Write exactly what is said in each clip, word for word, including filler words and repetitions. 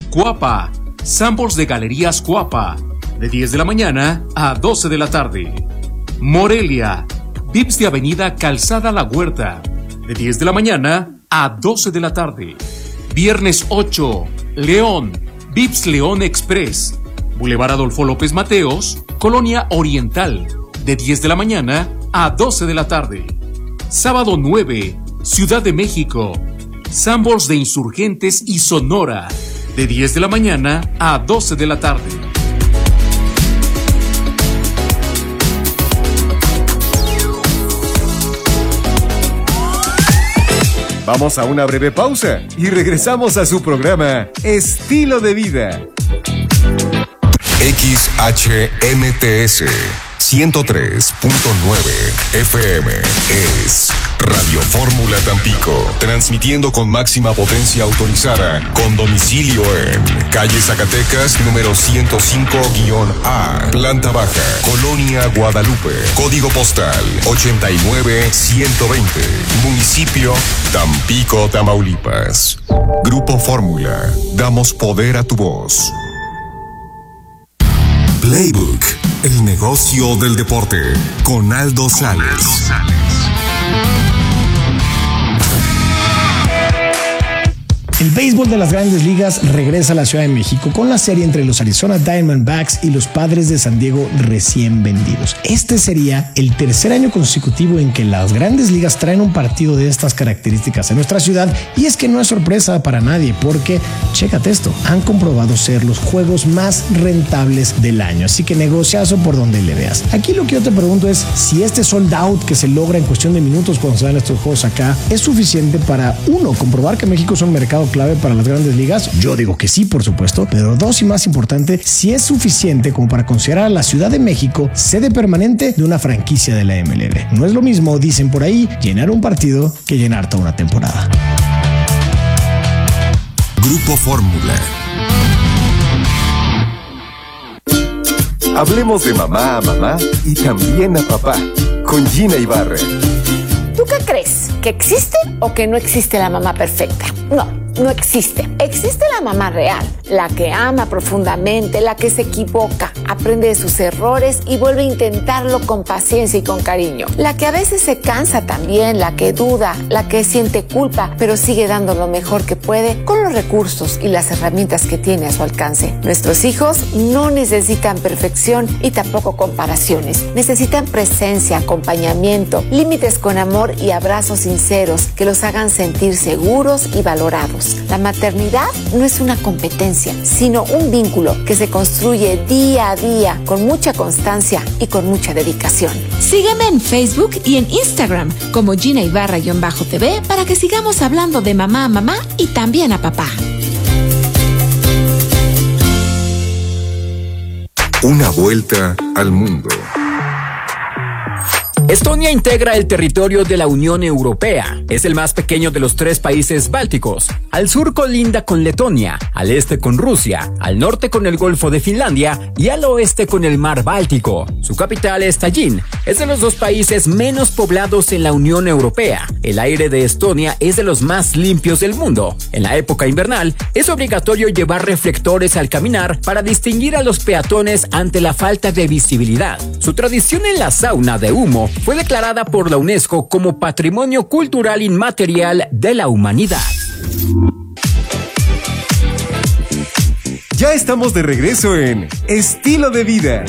Coapa, Sanborns de Galerías Coapa, de diez de la mañana a doce de la tarde. Morelia, Vips de Avenida Calzada La Huerta, de diez de la mañana a doce de la tarde. Viernes ocho, León, Vips León Express, Boulevard Adolfo López Mateos, Colonia Oriental, de diez de la mañana a doce de la tarde. Sábado nueve, Ciudad de México, Sanborns de Insurgentes y Sonora, de diez de la mañana a doce de la tarde. Vamos a una breve pausa y regresamos a su programa Estilo de Vida. X H M T S ciento tres punto nueve F M es Radio Fórmula Tampico, transmitiendo con máxima potencia autorizada, con domicilio en calle Zacatecas, número ciento cinco A, planta baja, Colonia Guadalupe, código postal ochenta y nueve ciento veinte, municipio Tampico, Tamaulipas. Grupo Fórmula, damos poder a tu voz. Playbook, el negocio del deporte, con Aldo Sales. El béisbol de las Grandes Ligas regresa a la Ciudad de México con la serie entre los Arizona Diamondbacks y los Padres de San Diego recién vendidos. Este sería el tercer año consecutivo en que las Grandes Ligas traen un partido de estas características en nuestra ciudad, y es que no es sorpresa para nadie porque, chécate esto, han comprobado ser los juegos más rentables del año, así que negociazo por donde le veas. Aquí lo que yo te pregunto es si este sold out que se logra en cuestión de minutos cuando se dan estos juegos acá es suficiente para, uno, comprobar que México es un mercado clave para las Grandes Ligas. Yo digo que sí, por supuesto, pero dos, y más importante, si es suficiente como para considerar a la Ciudad de México sede permanente de una franquicia de la M L B. No es lo mismo, dicen por ahí, llenar un partido que llenar toda una temporada. Grupo Fórmula. Hablemos de mamá a mamá y también a papá, con Gina Ibarra. ¿Tú qué crees? ¿Que existe o que no existe la mamá perfecta? No, no existe. Existe la mamá real, la que ama profundamente, la que se equivoca, aprende de sus errores y vuelve a intentarlo con paciencia y con cariño. La que a veces se cansa también, la que duda, la que siente culpa, pero sigue dando lo mejor que puede con los recursos y las herramientas que tiene a su alcance. Nuestros hijos no necesitan perfección y tampoco comparaciones. Necesitan presencia, acompañamiento, límites con amor y abrazos sinceros que los hagan sentir seguros y valorados. La maternidad no es una competencia, sino un vínculo que se construye día a día con mucha constancia y con mucha dedicación. Sígueme en Facebook y en Instagram como Gina Ibarra-T V para que sigamos hablando de mamá a mamá y también a papá. Una vuelta al mundo. Estonia integra el territorio de la Unión Europea. Es el más pequeño de los tres países bálticos. Al sur colinda con Letonia, al este con Rusia, al norte con el Golfo de Finlandia y al oeste con el Mar Báltico. Su capital es Tallinn. Es de los dos países menos poblados en la Unión Europea. El aire de Estonia es de los más limpios del mundo. En la época invernal, es obligatorio llevar reflectores al caminar para distinguir a los peatones ante la falta de visibilidad. Su tradición en la sauna de humo fue declarada por la UNESCO como Patrimonio Cultural Inmaterial de la Humanidad. Ya estamos de regreso en Estilo de Vida.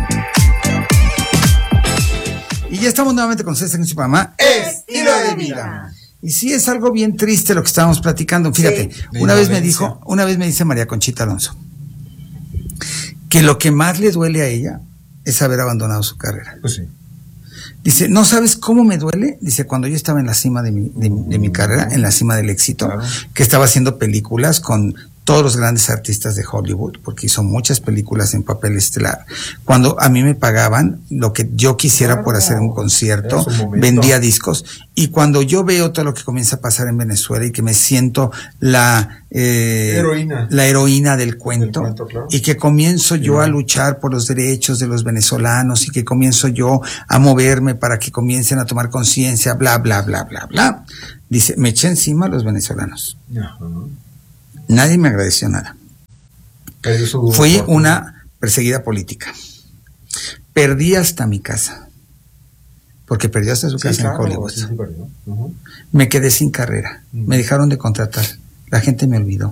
Y ya estamos nuevamente con ustedes en su programa Estilo de Vida. Y sí, es algo bien triste lo que estábamos platicando. Fíjate, sí, una vez me dijo, una vez me dice María Conchita Alonso que lo que más le duele a ella es haber abandonado su carrera. Pues sí. Dice, ¿no sabes cómo me duele? Dice, cuando yo estaba en la cima de mi, de, de mi carrera, en la cima del éxito, claro, que estaba haciendo películas con todos los grandes artistas de Hollywood, porque hizo muchas películas en papel estelar. Cuando a mí me pagaban lo que yo quisiera claro, por hacer un concierto, un vendía discos, y cuando yo veo todo lo que comienza a pasar en Venezuela y que me siento la eh, heroína. la heroína del cuento, del cuento claro. y que comienzo yo claro. a luchar por los derechos de los venezolanos y que comienzo yo a moverme para que comiencen a tomar conciencia, bla, bla, bla, bla, bla. Dice, me eché encima a los venezolanos. Uh-huh. Nadie me agradeció nada. Fui fortuna. Una perseguida política. Perdí hasta mi casa. Porque perdí hasta su casa sí, claro, en Hollywood. Sí, sí, uh-huh. Me quedé sin carrera. Uh-huh. Me dejaron de contratar. La gente me olvidó.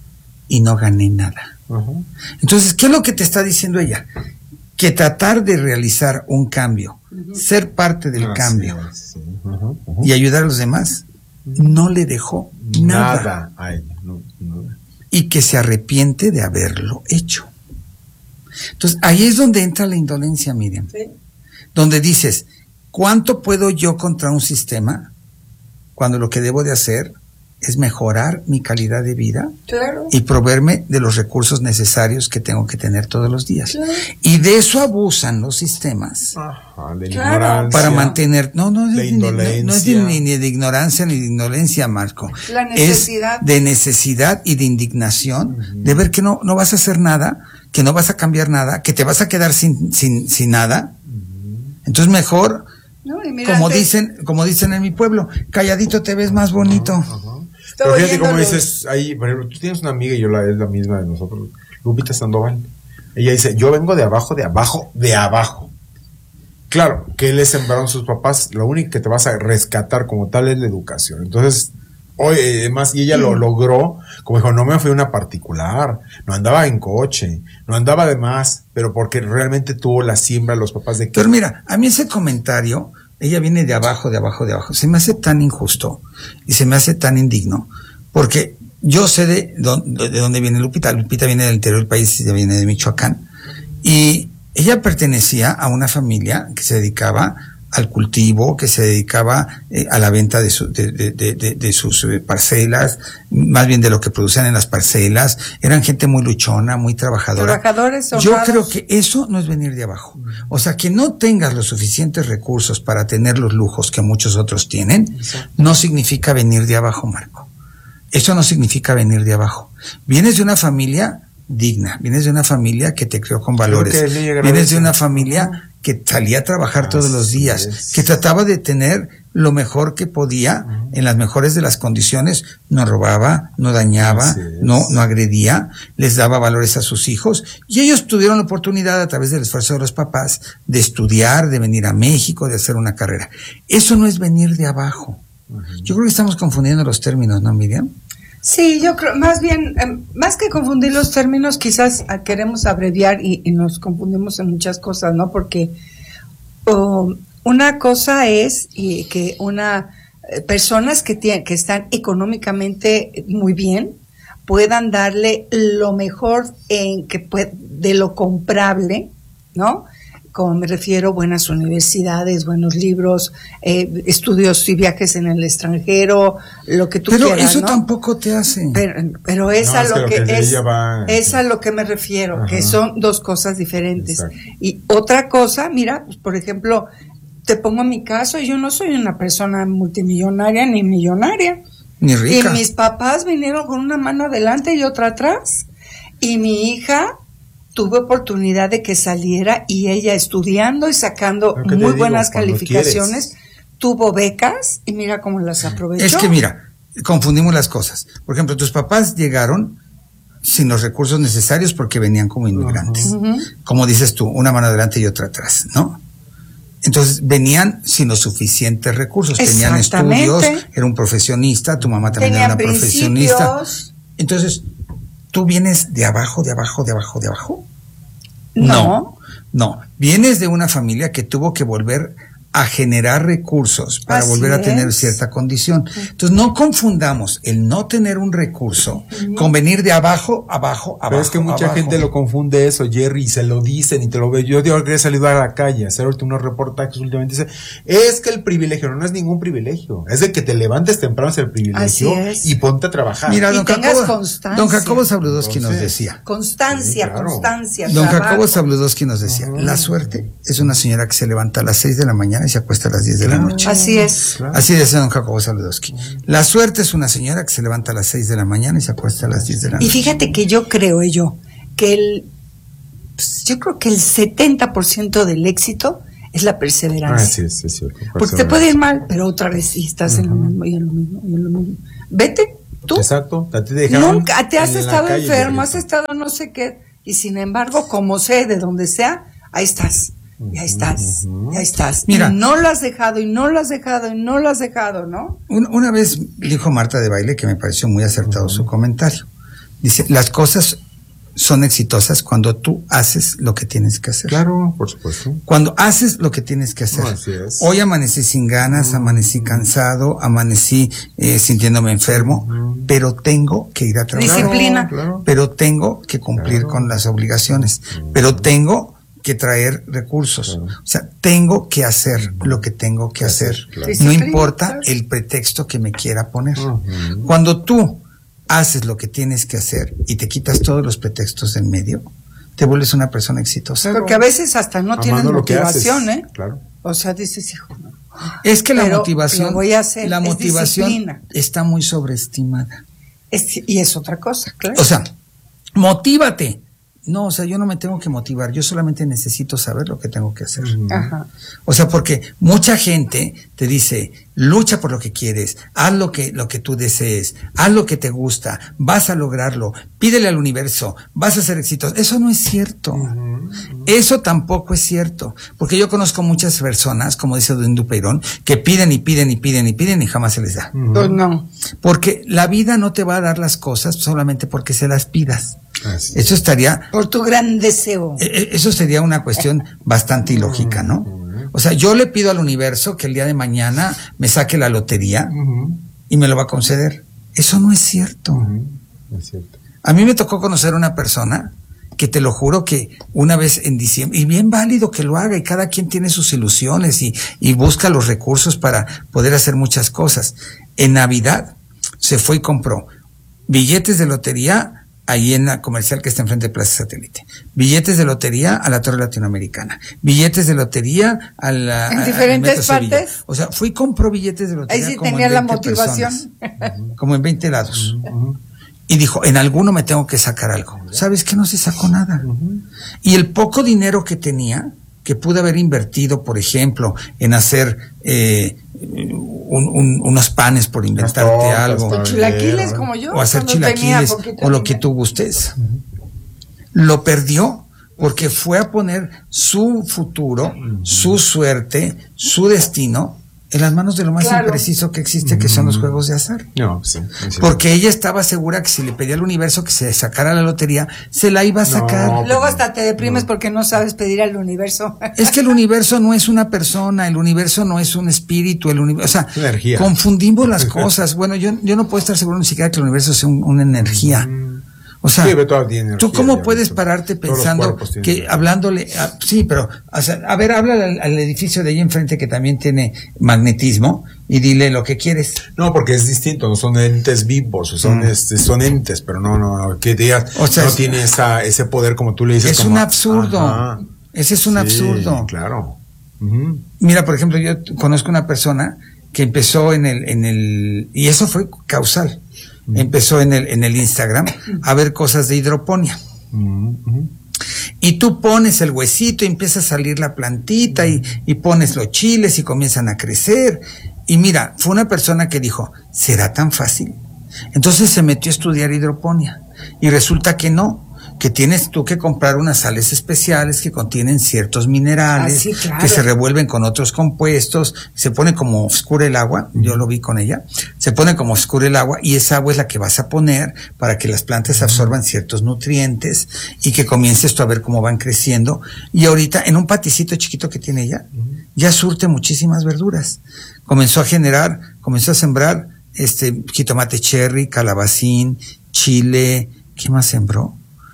Y no gané nada. Uh-huh. Entonces, ¿qué es lo que te está diciendo ella? Que tratar de realizar un cambio, uh-huh. ser parte del ah, cambio sí, sí. Uh-huh, uh-huh. y ayudar a los demás, uh-huh. no le dejó nada, nada a ella. No, no. Y que se arrepiente de haberlo hecho. Entonces, ahí es donde entra la indolencia, Miriam. Sí. Donde dices, ¿cuánto puedo yo contra un sistema cuando lo que debo de hacer es mejorar mi calidad de vida claro. y proveerme de los recursos necesarios que tengo que tener todos los días? Claro. Y de eso abusan los sistemas. Ajá, de la ignorancia. Para mantener, no, no, de es, no, no es de, ni, ni de ignorancia ni de indolencia, Marco. La necesidad. Es de necesidad y de indignación, uh-huh. de ver que no, no vas a hacer nada, que no vas a cambiar nada, que te vas a quedar sin, sin, sin nada. Uh-huh. Entonces mejor, no, como dicen, como dicen en mi pueblo, calladito te ves más bonito. Uh-huh. Pero fíjate cómo dices, ahí, por ejemplo, tú tienes una amiga y yo la es la misma de nosotros, Lupita Sandoval. Ella dice, yo vengo de abajo, de abajo, de abajo. Claro, que le sembraron sus papás, lo único que te vas a rescatar como tal es la educación. Entonces, hoy, además, y ella mm. lo logró, como dijo, no me fui a una particular, no andaba en coche, no andaba de más, pero porque realmente tuvo la siembra de los papás de que... Pero mira, a mí ese comentario... Ella viene de abajo, de abajo, de abajo. Se me hace tan injusto y se me hace tan indigno, porque yo sé de dónde, de dónde viene Lupita. Lupita viene del interior del país, ella viene de Michoacán. Y ella pertenecía a una familia que se dedicaba al cultivo, que se dedicaba eh, a la venta de, su, de, de, de, de, de sus eh, parcelas, más bien de lo que producían en las parcelas. Eran gente muy luchona, muy trabajadora. Trabajadores honrados. Yo creo que eso no es venir de abajo. O sea, que no tengas los suficientes recursos para tener los lujos que muchos otros tienen, exacto. no significa venir de abajo, Marco. Eso no significa venir de abajo. Vienes de una familia digna, vienes de una familia que te crió con valores, vienes de una familia que salía a trabajar Así todos los días, es. que trataba de tener lo mejor que podía, uh-huh. en las mejores de las condiciones, no robaba, no dañaba, no, no agredía, les daba valores a sus hijos, y ellos tuvieron la oportunidad a través del esfuerzo de los papás de estudiar, de venir a México, de hacer una carrera. Eso no es venir de abajo. Uh-huh. Yo creo que estamos confundiendo los términos, ¿no, Miriam? Sí, yo creo, más bien, eh, más que confundir los términos, quizás ah, queremos abreviar y, y nos confundimos en muchas cosas, ¿no? Porque oh, una cosa es y que una eh, personas que tienen, que están económicamente muy bien puedan darle lo mejor en que puede, de lo comprable, ¿no? Como me refiero, buenas universidades, buenos libros, eh, estudios y viajes en el extranjero, lo que tú pero quieras, eso ¿no? tampoco te hace. Pero, pero es, no, a, lo que, que es, va, es a lo que me refiero, Ajá. que son dos cosas diferentes. Exacto. Y otra cosa, mira, pues, por ejemplo, te pongo mi caso, yo no soy una persona multimillonaria ni millonaria. Ni rica. Y mis papás vinieron con una mano adelante y otra atrás. Y mi hija... tuve oportunidad de que saliera y ella estudiando y sacando muy digo, buenas calificaciones, tuvo becas y mira cómo las aprovechó. Es que mira, confundimos las cosas. Por ejemplo, tus papás llegaron sin los recursos necesarios porque venían como inmigrantes. Uh-huh. Como dices tú, una mano adelante y otra atrás, ¿no? Entonces venían sin los suficientes recursos, tenían estudios, era un profesionista, tu mamá también Tenían era una profesionista. Principios. Entonces, ¿tú vienes de abajo, de abajo, de abajo, de abajo? No. No, no. Vienes de una familia que tuvo que volver a generar recursos para Así volver a tener es. cierta condición. Entonces, no confundamos el no tener un recurso uh-huh. con venir de abajo, abajo, abajo. Pero es que mucha abajo. gente lo confunde eso, Jerry, y se lo dicen y te lo ve. Yo digo que he salido a la calle a hacer unos reportajes últimamente. Dice, es que el privilegio, no, no es ningún privilegio. Es de que te levantes temprano, es el privilegio y ponte a trabajar. Mira, y don tengas Jacobo, constancia. don Jacobo Zabludowski nos decía. Constancia, sí, claro. constancia. Don trabajo. Jacobo Zabludowski nos decía, uh-huh. la suerte es una señora que se levanta a las seis de la mañana y se acuesta a las diez de la noche. Así es. Claro. Así decía don Jacobo Zabludowski. La suerte es una señora que se levanta a las seis de la mañana y se acuesta a las diez de la noche. Y fíjate que yo creo yo que el pues, yo creo que el setenta por ciento del éxito es la perseverancia. Ah, sí, sí, sí, porque te puede ir mal, pero otra vez si estás uh-huh. en lo mismo y en lo mismo y en lo mismo. Vete. tú. Exacto. A ti te dejaron Nunca te has en la estado calle, enfermo, has Diablito. estado no sé qué. Y sin embargo, como sé, de donde sea, ahí estás. Y ahí estás. Y ahí estás. Mira. Y no lo has dejado, y no lo has dejado, y no lo has dejado, ¿no? Un- Una vez dijo Marta de Baile, que me pareció muy acertado su comentario. Dice, las cosas son exitosas cuando tú haces lo que tienes que hacer. Claro, por supuesto. Cuando haces lo que tienes que hacer. No, así es. Hoy amanecí sin ganas, amanecí cansado, amanecí eh, sintiéndome enfermo, pero tengo que ir a trabajar. Disciplina. Claro. Pero tengo que cumplir con las obligaciones. Pero tengo que traer recursos. O sea, tengo que hacer lo que tengo que hacer. Claro. No Disciplina, importa claro. el pretexto que me quiera poner. Ujú. Cuando tú haces lo que tienes que hacer y te quitas todos los pretextos del medio, te vuelves una persona exitosa. Porque a veces hasta no tienes Amando lo que motivación, haces. ¿eh? Claro. O sea, dices, hijo, no. Es que la Pero motivación, lo voy a hacer, la es motivación disciplina. está muy sobreestimada. Es- y es otra cosa, claro. O sea, motívate. No, o sea, yo no me tengo que motivar, yo solamente necesito saber lo que tengo que hacer. Ajá. O sea, porque mucha gente te dice, lucha por lo que quieres, haz lo que, lo que tú desees, haz lo que te gusta, vas a lograrlo, pídele al universo, vas a ser exitoso. Eso no es cierto. Eso tampoco es cierto. Porque yo conozco muchas personas, como dice Don Dupeirón, que piden y piden y piden y piden y jamás se les da. Pues no. Porque la vida no te va a dar las cosas solamente porque se las pidas. Así es. Eso estaría Por tu gran deseo. eh, eh, eso sería una cuestión bastante ilógica, ¿no? O sea, yo le pido al universo que el día de mañana me saque la lotería Ujú. y me lo va a conceder. Eso no es cierto. Ujú. Es cierto. A mí me tocó conocer a una persona que te lo juro que una vez en diciembre, y bien válido que lo haga, y cada quien tiene sus ilusiones y, y busca los recursos para poder hacer muchas cosas. En Navidad se fue y compró billetes de lotería ahí en la comercial que está enfrente de Plaza Satélite, billetes de lotería a la Torre Latinoamericana, billetes de lotería a la ¿En a- al diferentes Metro Sevilla. partes? O sea, fui y compró billetes de lotería. Ahí sí como tenía en la veinte motivación. personas, como en veinte lados. Y dijo, en alguno me tengo que sacar algo. ¿Sabes qué? No se sacó nada. Y el poco dinero que tenía, que pude haber invertido, por ejemplo, en hacer eh, un- un- unos panes, por inventarte tortas, algo, para Chilaquiles vender, como yo. o hacer cuando tenía chilaquiles, poquito o lo que dinero. tú gustes, lo perdió porque fue a poner su futuro, su suerte, su destino en las manos de lo más Claro. impreciso que existe, que son los juegos de azar. No, sí. es cierto. Porque ella estaba segura que si le pedía al universo que se sacara la lotería, se la iba a sacar. No. Luego hasta te deprimes porque no sabes pedir al universo. Es que el universo no es una persona, el universo no es un espíritu, el universo, o sea, Energía. confundimos las cosas. Bueno, yo, yo no puedo estar seguro ni siquiera que el universo sea un- una energía. O sea, Sí, pero todo tiene ¿tú energía, cómo ya puedes ves, pararte todos los pensando cuerpos tienen que energía. hablándole, a- sí, pero, o sea, a ver, habla al, al edificio de ahí enfrente que también tiene magnetismo y dile lo que quieres. No, porque es distinto, no son entes vivos, son, Mm. este, son entes, pero no, no, no, que digas, O sea, no es- tiene esa, ese poder como tú le dices. Es como- un absurdo. Ajá. Ese es un Sí, absurdo. Claro. Ujú. Mira, por ejemplo, yo t- conozco una persona que empezó en el, en el, y eso fue causal, empezó en el, en el Instagram a ver cosas de hidroponía. Ujú, ujú. Y tú pones el huesito y empieza a salir la plantita y, y pones los chiles y comienzan a crecer. Y mira, fue una persona que dijo, ¿será tan fácil? Entonces se metió a estudiar hidroponía y resulta que no, que tienes tú que comprar unas sales especiales que contienen ciertos minerales, Ah, sí, claro. que se revuelven con otros compuestos, se pone como oscura el agua, yo lo vi con ella, se pone como oscura el agua y esa agua es la que vas a poner para que las plantas absorban ciertos nutrientes y que comiences tú a ver cómo van creciendo. Y ahorita en un paticito chiquito que tiene ella, ya surte muchísimas verduras. Comenzó a generar, comenzó a sembrar este jitomate cherry, calabacín, chile, ¿qué más sembró?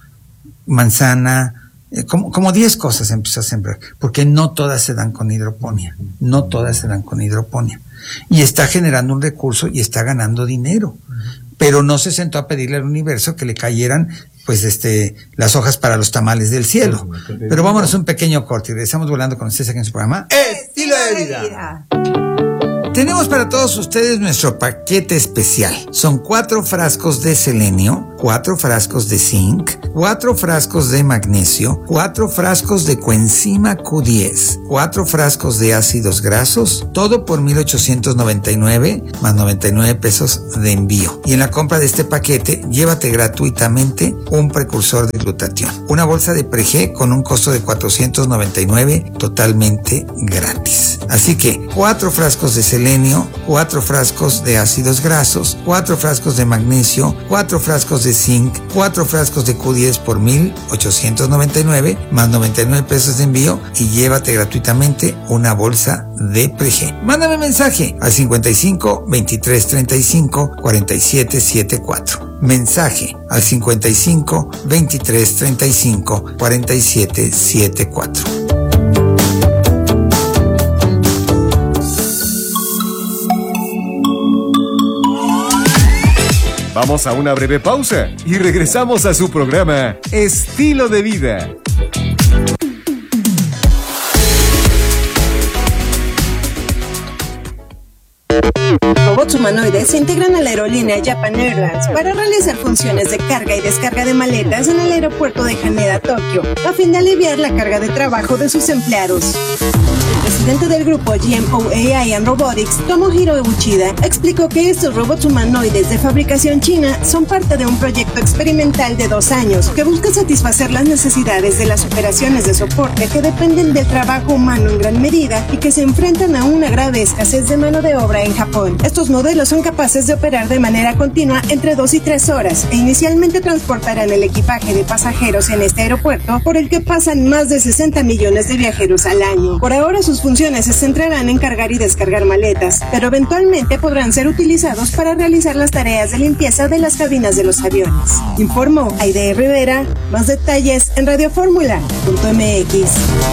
Manzana, eh, como, como diez cosas empezó a sembrar, porque no todas se dan con hidroponía, no todas se dan con hidroponía. Y está generando un recurso y está ganando dinero, pero no se sentó a pedirle al universo que le cayeran pues este las hojas para los tamales del cielo. Pero vámonos a un pequeño corte y regresamos volando con ustedes aquí en su programa. Estilo de vida. Tenemos para todos ustedes nuestro paquete especial. Son cuatro frascos de selenio, cuatro frascos de zinc, cuatro frascos de magnesio, cuatro frascos de coenzima Q diez, cuatro frascos de ácidos grasos, todo por mil ochocientos noventa y nueve más noventa y nueve pesos de envío. Y en la compra de este paquete, llévate gratuitamente un precursor de glutatión. Una bolsa de Pregé con un costo de cuatrocientos noventa y nueve totalmente gratis. Así que cuatro frascos de selenio, cuatro frascos de ácidos grasos, cuatro frascos de magnesio, cuatro frascos de zinc, cuatro frascos de Q diez por mil ochocientos noventa y nueve más noventa y nueve pesos de envío y llévate gratuitamente una bolsa de Pregé. Mándame mensaje al cincuenta y cinco, veintitrés, treinta y cinco, cuarenta y siete setenta y cuatro. Mensaje al cincuenta y cinco, veintitrés, treinta y cinco, cuarenta y siete setenta y cuatro. Vamos a una breve pausa y regresamos a su programa Estilo de Vida. Robots humanoides se integran a la aerolínea Japan Airlines para realizar funciones de carga y descarga de maletas en el aeropuerto de Haneda, Tokio, a fin de aliviar la carga de trabajo de sus empleados. El presidente del grupo G M O A I and Robotics, Tomohiro Uchida, explicó que estos robots humanoides de fabricación china son parte de un proyecto experimental de dos años que busca satisfacer las necesidades de las operaciones de soporte que dependen del trabajo humano en gran medida y que se enfrentan a una grave escasez de mano de obra en Japón. Estos modelos son capaces de operar de manera continua entre dos y tres horas e inicialmente transportarán el equipaje de pasajeros en este aeropuerto por el que pasan más de sesenta millones de viajeros al año. Por ahora sus funciones se centrarán en cargar y descargar maletas, pero eventualmente podrán ser utilizados para realizar las tareas de limpieza de las cabinas de los aviones. Informó Aide Rivera. Más detalles en radioformula punto m x.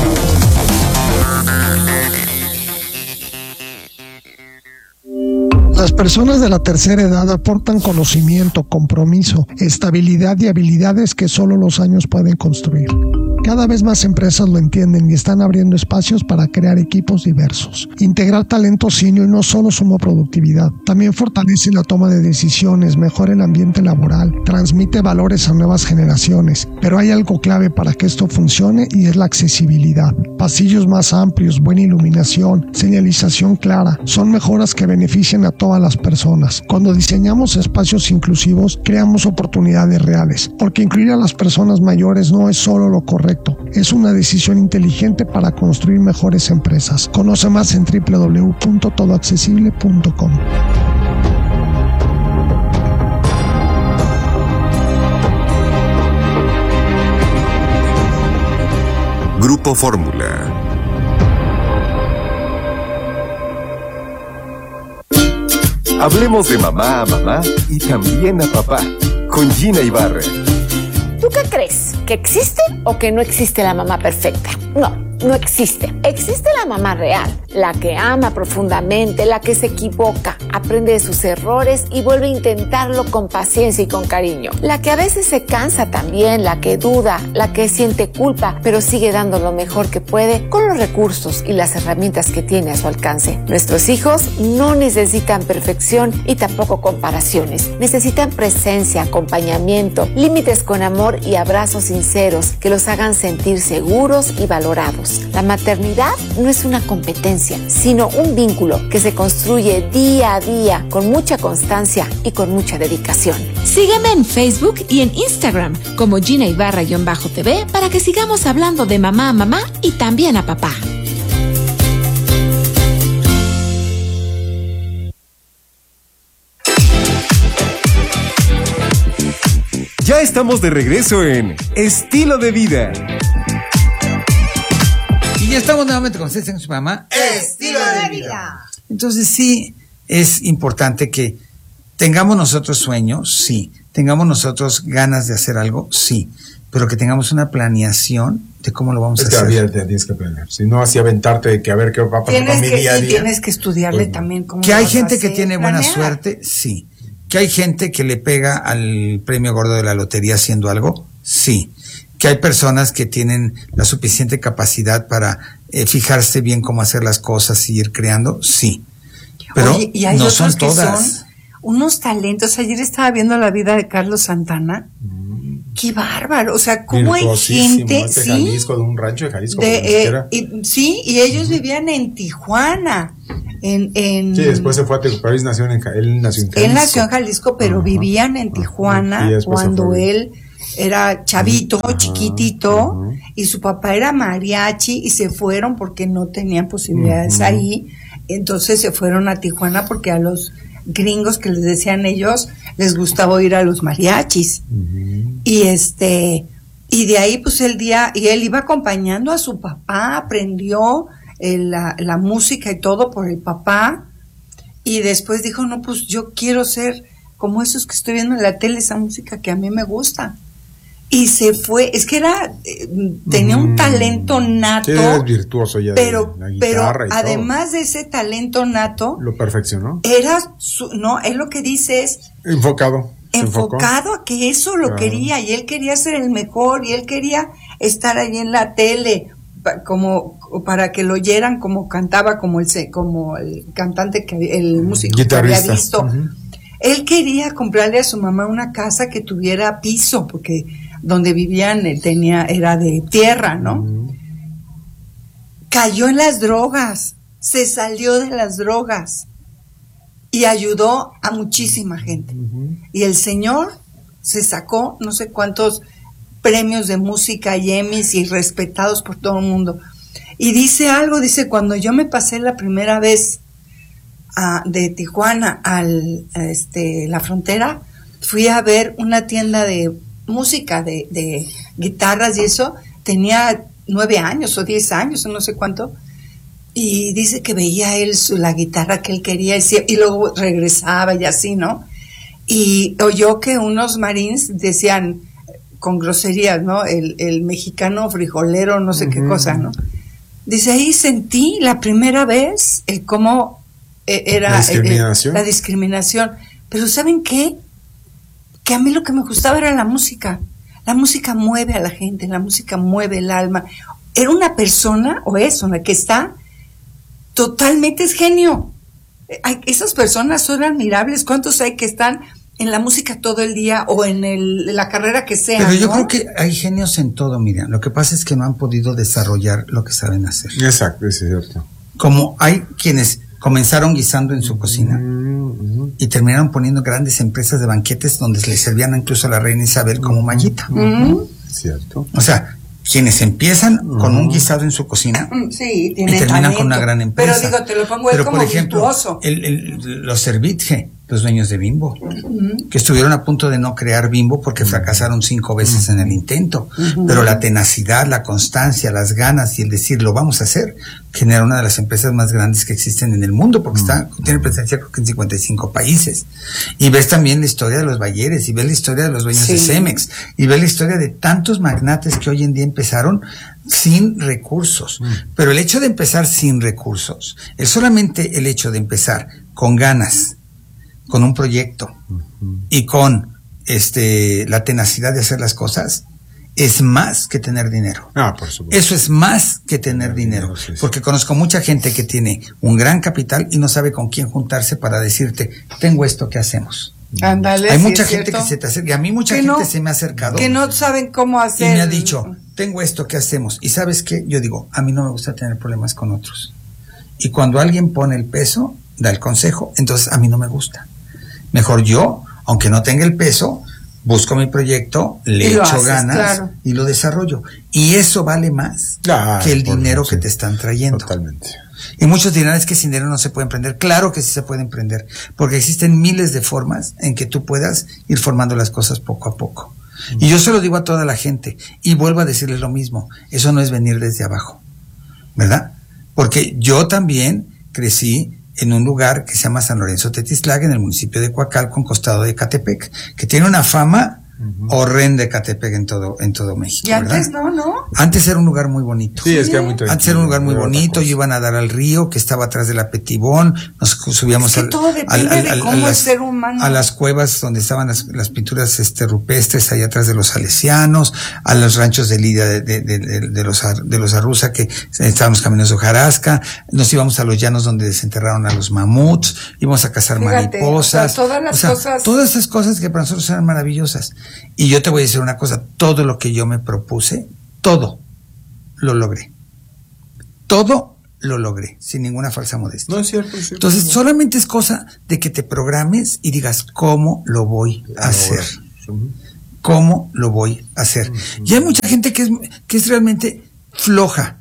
Las personas de la tercera edad aportan conocimiento, compromiso, estabilidad y habilidades que solo los años pueden construir. Cada vez más empresas lo entienden y están abriendo espacios para crear equipos diversos. Integrar talento senior no solo suma productividad, también fortalece la toma de decisiones, mejora el ambiente laboral, transmite valores a nuevas generaciones. Pero hay algo clave para que esto funcione y es la accesibilidad. Pasillos más amplios, buena iluminación, señalización clara, son mejoras que benefician a todas las personas. Cuando diseñamos espacios inclusivos, creamos oportunidades reales, porque incluir a las personas mayores no es solo lo correcto. Es una decisión inteligente para construir mejores empresas. Conoce más en doble u doble u doble u punto todo accesible punto com. Grupo Fórmula. Hablemos de mamá a mamá y también a papá, con Gina Ibarra. ¿Tú qué crees? ¿Que existe o que no existe la mamá perfecta? No, no existe. Existe la mamá real, la que ama profundamente, la que se equivoca, aprende de sus errores y vuelve a intentarlo con paciencia y con cariño. La que a veces se cansa también, la que duda, la que siente culpa, pero sigue dando lo mejor que puede con los recursos y las herramientas que tiene a su alcance. Nuestros hijos no necesitan perfección y tampoco comparaciones. Necesitan presencia, acompañamiento, límites con amor y abrazos sinceros que los hagan sentir seguros y valorados. La maternidad no es una competencia, sino un vínculo que se construye día a día con mucha constancia y con mucha dedicación. Sígueme en Facebook y en Instagram como Gina Ibarra-T V para que sigamos hablando de mamá a mamá y también a papá. Ya estamos de regreso en Estilo de Vida. Y ya estamos nuevamente con ustedes en su programa Estilo de Vida. Entonces sí, es importante que tengamos nosotros sueños, sí. Tengamos nosotros ganas de hacer algo, sí. Pero que tengamos una planeación de cómo lo vamos es a que hacer. Había, tienes que planear. Si no, así aventarte de que a ver qué va a pasar con mi que, día a día. Tienes que estudiarle Pues, también cómo Que hay vas a gente que hacer, tiene buena planear. suerte, sí. Que hay gente que le pega al premio gordo de la lotería haciendo algo, sí. Que hay personas que tienen la suficiente capacidad para eh, fijarse bien cómo hacer las cosas y ir creando, sí. Pero Oye, y hay no otros son que todas. son unos talentos. Ayer estaba viendo la vida de Carlos Santana. Qué bárbaro, o sea, cómo hay gente, este sí, Jalisco, de un rancho de Jalisco. de, como eh, quiera. y, sí, y ellos uh-huh. vivían en Tijuana, en, en sí, después se fue a Tijuana, pero él nació en, él nació en Jalisco. Él nació en Jalisco, pero uh-huh. vivían en Tijuana uh-huh. cuando él era chavito, uh-huh. chiquitito, uh-huh. y su papá era mariachi y se fueron porque no tenían posibilidades uh-huh. ahí, entonces se fueron a Tijuana porque a los gringos que les decían ellos les gustaba ir a los mariachis uh-huh. y este y de ahí pues el día y él iba acompañando a su papá, aprendió el, la, la música y todo por el papá y después dijo no pues yo quiero ser como esos que estoy viendo en la tele, esa música que a mí me gusta. Y se fue, es que era, eh, tenía un talento nato. Sí, es virtuoso ya. Pero, de la pero guitarra y además todo. de ese talento nato. Lo perfeccionó. Era, su, no, él lo que dice es. Enfocado. Enfocado a que eso lo claro. quería, y él quería ser el mejor, y él quería estar ahí en la tele, como, para que lo oyeran como cantaba, como el, como el cantante, que el músico Guitarrista. que había visto. Uh-huh. Él quería comprarle a su mamá una casa que tuviera piso, porque donde vivían él tenía, era de tierra, ¿no? Uh-huh. Cayó en las drogas, se salió de las drogas y ayudó a muchísima gente. Uh-huh. Y el señor se sacó no sé cuántos premios de música y Emmys y respetados por todo el mundo. Y dice algo, dice, cuando yo me pasé la primera vez a, de Tijuana al a este la frontera, fui a ver una tienda de música, de, de guitarras y eso, tenía nueve años o diez años o no sé cuánto, y dice que veía él su, la guitarra que él quería y, y luego regresaba y así, ¿no? Y oyó que unos marines decían con groserías, ¿no? El, el mexicano frijolero, no sé uh-huh. qué cosa, ¿no? Dice, ahí sentí la primera vez el cómo eh, era la discriminación. Eh, la discriminación. Pero ¿saben qué? Que a mí lo que me gustaba era la música. La música mueve a la gente, la música mueve el alma. Era una persona, o es una, que está totalmente, es genio. Hay, esas personas son admirables. ¿Cuántos hay que están en la música todo el día o en el, la carrera que sea? Pero yo ¿no? creo que hay genios en todo, Miriam. Lo que pasa es que no han podido desarrollar lo que saben hacer. Exacto, es cierto. Como hay quienes comenzaron guisando en su cocina uh-huh. y terminaron poniendo grandes empresas de banquetes donde les servían incluso a la reina Isabel como mallita. Uh-huh. Cierto. O sea, quienes empiezan uh-huh. con un guisado en su cocina sí, y terminan talento. con una gran empresa. Pero digo, te lo pongo él como por ejemplo, virtuoso. El, el, los Servitje, los dueños de Bimbo, uh-huh. que estuvieron a punto de no crear Bimbo porque fracasaron cinco veces uh-huh. en el intento, uh-huh. pero la tenacidad, la constancia, las ganas y el decir lo vamos a hacer, genera una de las empresas más grandes que existen en el mundo, porque uh-huh. está, tiene presencia creo que en cincuenta y cinco países. Y ves también la historia de los Bayeres, y ves la historia de los dueños sí. de Cemex, y ves la historia de tantos magnates que hoy en día empezaron sin recursos. Uh-huh. Pero el hecho de empezar sin recursos, es solamente el hecho de empezar con ganas, con un proyecto uh-huh. y con este la tenacidad de hacer las cosas, es más que tener dinero. Ah, por supuesto. Eso es más que tener dinero, dinero sí, sí. porque conozco mucha gente que tiene un gran capital y no sabe con quién juntarse para decirte, tengo esto, ¿qué hacemos? Ándale, hay sí, mucha es gente cierto. que se te acerca, y a mí mucha que gente no, se me ha acercado que no saben cómo hacer y me ha dicho, tengo esto, ¿qué hacemos? Y ¿sabes qué? Yo digo, a mí no me gusta tener problemas con otros, y cuando alguien pone el peso, da el consejo, entonces a mí no me gusta. Mejor yo, aunque no tenga el peso, busco mi proyecto, le echo haces, ganas claro. y lo desarrollo. Y eso vale más ah, que el dinero que sí. te están trayendo. Totalmente. Y muchos dirán, es que sin dinero no se puede emprender. Claro que sí se puede emprender, porque existen miles de formas en que tú puedas ir formando las cosas poco a poco. Mm. Y yo se lo digo a toda la gente, y vuelvo a decirles lo mismo, eso no es venir desde abajo, ¿verdad? Porque yo también crecí en un lugar que se llama San Lorenzo Tetistlán, en el municipio de Coacalco, en costado de Ecatepec, que tiene una fama uh-huh. horrenda Ecatepec en todo, en todo México. Y antes ¿verdad? no, ¿no? Antes era un lugar muy bonito. Sí, es que era muy tranquilo. Antes era un lugar muy bonito, y iban a dar al río que estaba atrás de la Petibón, nos subíamos es que al, todo depende al, al, de al, cómo a las, es ser humano. a las cuevas donde estaban las, las pinturas este, rupestres ahí atrás de los salesianos, a los ranchos de Lidia de, de, de, de, de los de los Arruza, que estaban los caminos de hojarasca, nos íbamos a los llanos donde desenterraron a los mamuts, íbamos a cazar Fíjate, mariposas, o sea, todas las o sea, cosas, todas esas cosas que para nosotros eran maravillosas. Y yo te voy a decir una cosa, todo lo que yo me propuse, todo lo logré. Todo lo logré, sin ninguna falsa modestia. No es cierto, es cierto. Entonces, solamente es cosa de que te programes y digas, ¿cómo lo voy a hacer? ¿Cómo lo voy a hacer? Y hay mucha gente que es, que es realmente floja,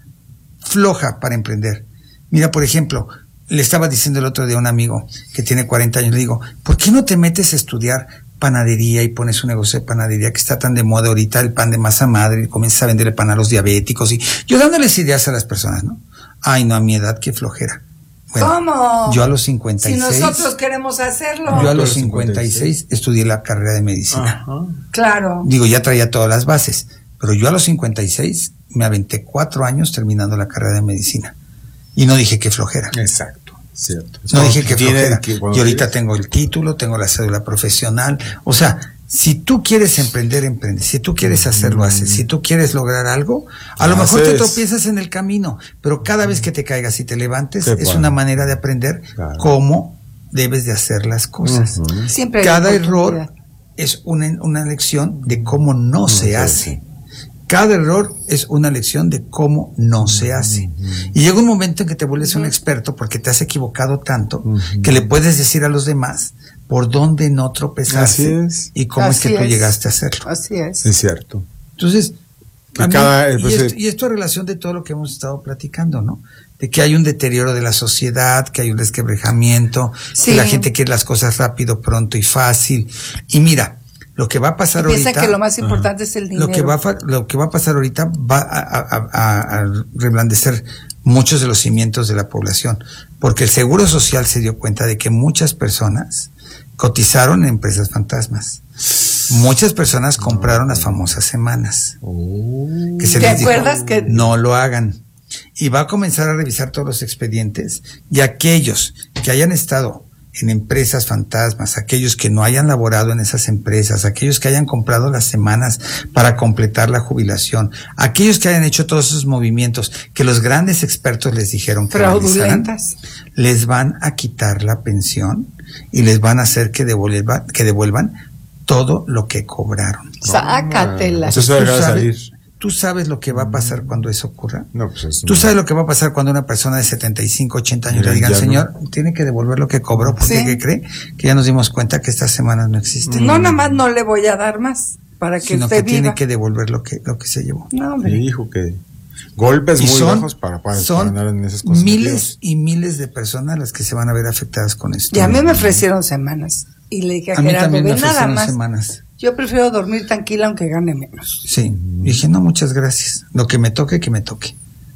floja para emprender. Mira, por ejemplo, le estaba diciendo el otro día a un amigo que tiene cuarenta años, le digo, ¿por qué no te metes a estudiar panadería y pones un negocio de panadería que está tan de moda ahorita, el pan de masa madre, y comienzas a venderle pan a los diabéticos? Y yo dándoles ideas a las personas, ¿no? Ay, no, a mi edad, qué flojera. Bueno, ¿cómo? Yo a los cincuenta y seis... Si nosotros queremos hacerlo. Yo a los cincuenta y seis estudié la carrera de medicina. Ajá. Claro. Digo, ya traía todas las bases, pero yo a los cincuenta y seis me aventé cuatro años terminando la carrera de medicina. Y no dije que flojera. Exacto, cierto. No dije que flojera. Que, y ahorita quieres. tengo el título, tengo la cédula profesional. O sea, si tú quieres emprender, emprende. Si tú quieres hacerlo, haces. Si tú quieres lograr algo, a lo mejor te tropiezas en el camino, pero cada vez que te caigas y te levantes, es una manera de aprender claro. cómo debes de hacer las cosas. Uh-huh. Siempre cada error es una, una lección de cómo no uh-huh. se hace. Cada error es una lección de cómo no se hace. Uh-huh. Y llega un momento en que te vuelves uh-huh. un experto porque te has equivocado tanto uh-huh. que le puedes decir a los demás por dónde no tropezaste y cómo Así es que tú es. llegaste a hacerlo. Así es. Es cierto. Entonces, que cada, mí, y, esto, y esto a relación de todo lo que hemos estado platicando, ¿no? De que hay un deterioro de la sociedad, que hay un resquebrajamiento, sí. que la gente quiere las cosas rápido, pronto y fácil. Y mira, lo que va a pasar y piensa ahorita... que lo más importante uh-huh. es el dinero. Lo que, va a, lo que va a pasar ahorita va a, a, a, a reblandecer muchos de los cimientos de la población, porque el Seguro Social se dio cuenta de que muchas personas cotizaron en empresas fantasmas. Muchas personas compraron las famosas semanas. Oh. Que se ¿Te les acuerdas dijo, que no lo hagan? Y va a comenzar a revisar todos los expedientes, y aquellos que hayan estado en empresas fantasmas, aquellos que no hayan laborado en esas empresas, aquellos que hayan comprado las semanas para completar la jubilación, aquellos que hayan hecho todos esos movimientos que los grandes expertos les dijeron que realizaran, les van a quitar la pensión y les van a hacer que devuelvan, que devuelvan todo lo que cobraron. Sácatela. Eso se deja de salir. ¿Tú sabes lo que va a pasar cuando eso ocurra? No, pues eso ¿Tú no. sabes lo que va a pasar cuando una persona de setenta y cinco, ochenta años Mira, le digan, ya señor, no. tiene que devolver lo que cobró porque Sí. ¿qué cree? Que ya nos dimos cuenta que estas semanas no existen. No, nada más no le voy a dar más para que sino usted que viva. tiene que devolver lo que lo que se llevó. No, hombre. Hijo, que golpes Y muy son- bajos para, para, son para andar en esas cosas. miles y miles de personas las que se van a ver afectadas con esto. Y a mí me ofrecieron semanas. Y le dije a, A mí Gerardo, también me ve nada ofrecieron más. semanas. Yo prefiero dormir tranquila aunque gane menos. Sí, dije, no, muchas gracias. Lo que me toque, que me toque.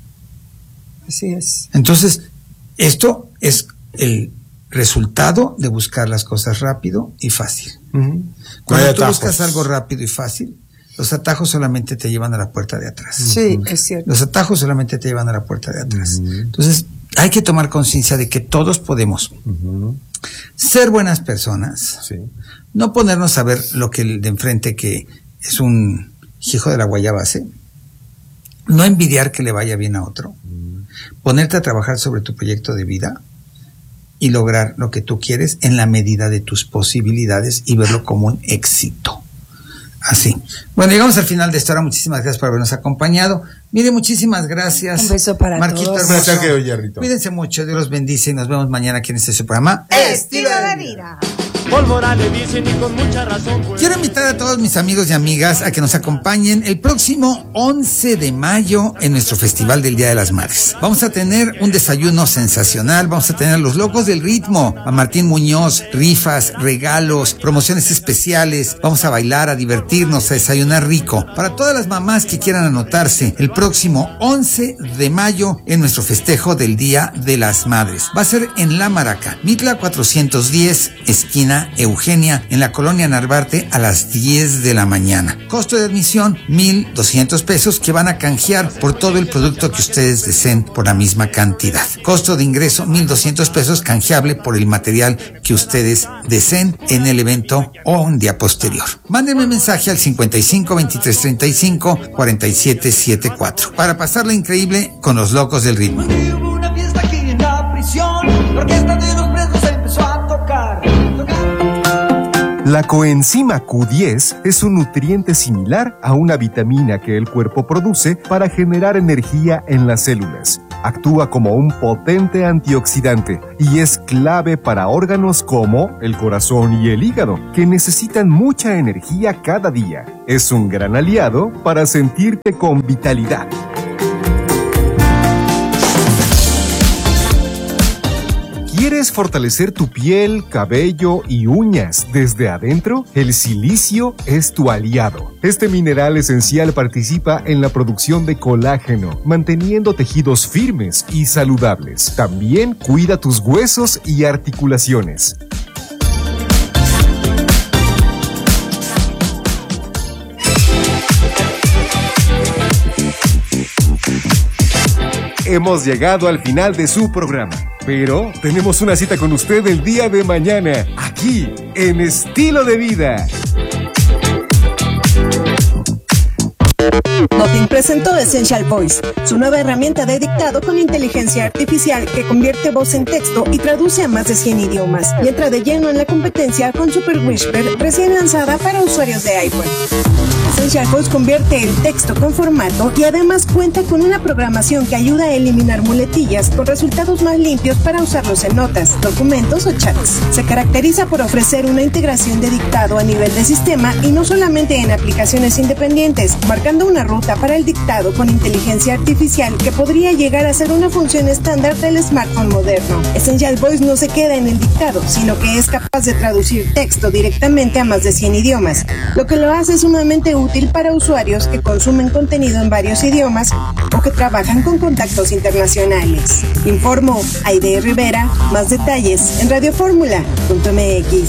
Así es. Entonces, esto es el resultado de buscar las cosas rápido y fácil. Uh-huh. Cuando No hay tú atajos. buscas algo rápido y fácil, los atajos solamente te llevan a la puerta de atrás. Sí, es cierto. Los atajos solamente te llevan a la puerta de atrás. Uh-huh. Entonces, hay que tomar conciencia de que todos podemos Uh-huh. ser buenas personas, Sí. no ponernos a ver lo que el de enfrente que es un hijo de la guayaba hace, no envidiar que le vaya bien a otro, ponerte a trabajar sobre tu proyecto de vida y lograr lo que tú quieres en la medida de tus posibilidades y verlo como un éxito. Así. Bueno, llegamos al final de esta hora. Muchísimas gracias por habernos acompañado. Mire, muchísimas gracias. Un beso para Marquito todos. hermoso. Gracias, querido Jerrito. Cuídense mucho, Dios los bendice y nos vemos mañana aquí en este su programa. Estilo de vida. Pólvora le dicen y con mucha razón. Pues. Quiero invitar a todos mis amigos y amigas a que nos acompañen el próximo once de mayo en nuestro Festival del Día de las Madres. Vamos a tener un desayuno sensacional, vamos a tener a los locos del ritmo, a Martín Muñoz, rifas, regalos, promociones especiales, vamos a bailar, a divertirnos, a desayunar rico. Para todas las mamás que quieran anotarse, el próximo próximo once de mayo en nuestro festejo del Día de las Madres. Va a ser en La Maraca, Mitla cuatrocientos diez, esquina Eugenia, en la colonia Narvarte, a las diez de la mañana. Costo de admisión, mil doscientos pesos, que van a canjear por todo el producto que ustedes deseen por la misma cantidad. Costo de ingreso, mil doscientos pesos, canjeable por el material que ustedes deseen en el evento o un día posterior. Mándenme mensaje al cincuenta y cinco, veintitrés, treinta y cinco, cuarenta y siete setenta y cuatro para pasarla increíble con los locos del ritmo. Hubo una fiesta aquí en la prisión, la orquesta de los presos empezó a tocar. La coenzima Q diez es un nutriente similar a una vitamina que el cuerpo produce para generar energía en las células. Actúa como un potente antioxidante y es clave para órganos como el corazón y el hígado, que necesitan mucha energía cada día. Es un gran aliado para sentirte con vitalidad. ¿Quieres fortalecer tu piel, cabello y uñas desde adentro? El silicio es tu aliado. Este mineral esencial participa en la producción de colágeno, manteniendo tejidos firmes y saludables. También cuida tus huesos y articulaciones. Hemos llegado al final de su programa, pero tenemos una cita con usted el día de mañana, aquí, en Estilo de Vida. Nothing presentó Essential Voice, su nueva herramienta de dictado con inteligencia artificial que convierte voz en texto y traduce a más de cien idiomas, y entra de lleno en la competencia con Super Whisper, recién lanzada para usuarios de iPhone. Essential Voice convierte el texto con formato y además cuenta con una programación que ayuda a eliminar muletillas con resultados más limpios para usarlos en notas, documentos o chats. Se caracteriza por ofrecer una integración de dictado a nivel de sistema y no solamente en aplicaciones independientes, marcando una ruta para el dictado con inteligencia artificial que podría llegar a ser una función estándar del smartphone moderno. Essential Voice no se queda en el dictado, sino que es capaz de traducir texto directamente a más de cien idiomas, lo que lo hace sumamente útil para usuarios que consumen contenido en varios idiomas o que trabajan con contactos internacionales. Informó Aide Rivera. Más detalles en radioformula punto m x.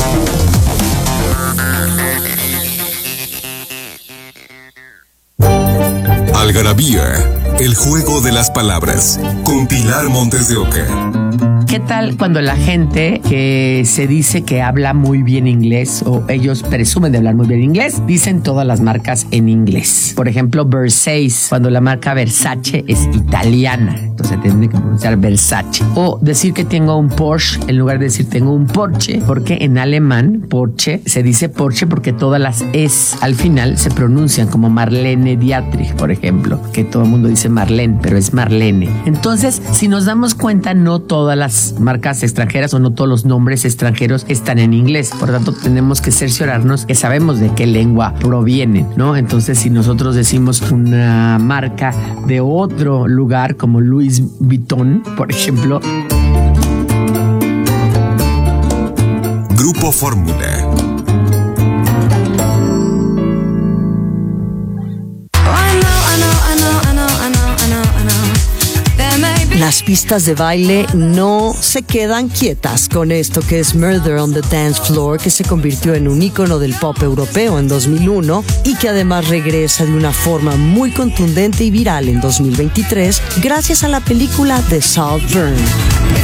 Algarabía, el juego de las palabras, con Pilar Montes de Oca. ¿Qué tal cuando la gente que se dice que habla muy bien inglés o ellos presumen de hablar muy bien inglés, dicen todas las marcas en inglés? Por ejemplo, Versace, cuando la marca Versace es italiana, entonces tiene que pronunciar Versace. O decir que tengo un Porsche en lugar de decir tengo un Porsche, porque en alemán Porsche se dice Porsche porque todas las es al final se pronuncian como Marlene Dietrich, por ejemplo, que todo el mundo dice Marlene, pero es Marlene. Entonces, si nos damos cuenta, no todas las marcas extranjeras o no todos los nombres extranjeros están en inglés. Por tanto, tenemos que cerciorarnos que sabemos de qué lengua provienen, ¿no? Entonces, si nosotros decimos una marca de otro lugar como Louis Vuitton, por ejemplo. Grupo Fórmula. Las pistas de baile no se quedan quietas con esto que es Murder on the Dance Floor, que se convirtió en un ícono del pop europeo en dos mil uno y que además regresa de una forma muy contundente y viral en dos mil veintitrés gracias a la película The Saltburn.